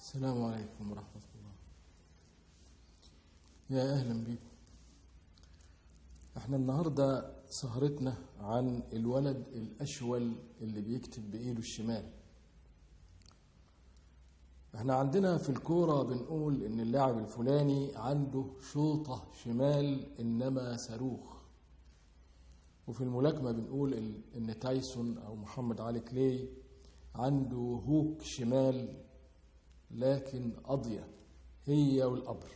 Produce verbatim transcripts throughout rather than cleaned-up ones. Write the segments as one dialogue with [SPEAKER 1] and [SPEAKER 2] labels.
[SPEAKER 1] السلام عليكم ورحمة الله. يا أهلا بكم. احنا النهاردة سهرتنا عن الولد الأشول اللي بيكتب بإيده الشمال. احنا عندنا في الكورة بنقول ان اللاعب الفلاني عنده شوطة شمال انما صاروخ، وفي الملاكمة بنقول ان تايسون او محمد علي كلاي عنده هوك شمال لكن قضية هي والقبر.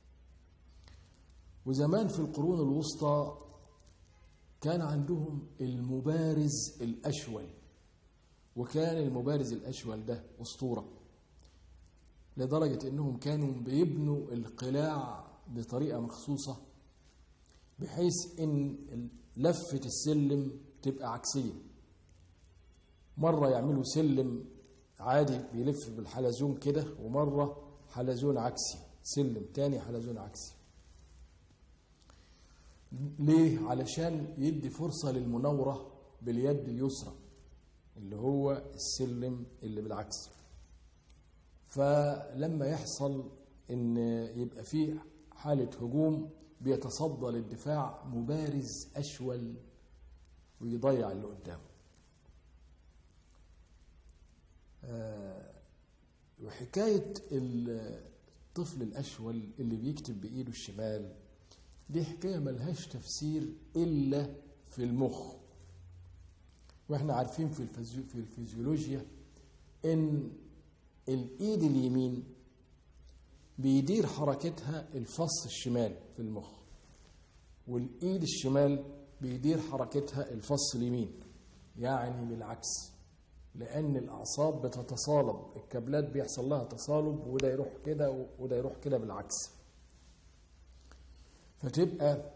[SPEAKER 1] وزمان في القرون الوسطى كان عندهم المبارز الأشول، وكان المبارز الأشول ده أسطورة، لدرجة أنهم كانوا بيبنوا القلاع بطريقة مخصوصة بحيث أن لفة السلم تبقى عكسية. مرة يعملوا سلم عادي بيلف بالحلزون كده، ومرة حلزون عكسي، سلم تاني حلزون عكسي. ليه؟ علشان يدي فرصة للمناورة باليد اليسرى اللي هو السلم اللي بالعكس. فلما يحصل ان يبقى فيه حالة هجوم بيتصدى للدفاع مبارز أشول ويضيع اللي قدامه. وحكاية الطفل الأشول اللي بيكتب بإيده الشمال دي حكاية ملهاش تفسير إلا في المخ. وإحنا عارفين في في الفيزيولوجيا إن الإيد اليمين بيدير حركتها الفص الشمال في المخ، والإيد الشمال بيدير حركتها الفص اليمين، يعني بالعكس، لأن الأعصاب بتتصالب، الكابلات بيحصل لها تصالب، وده يروح كده وده يروح كده بالعكس. فتبقى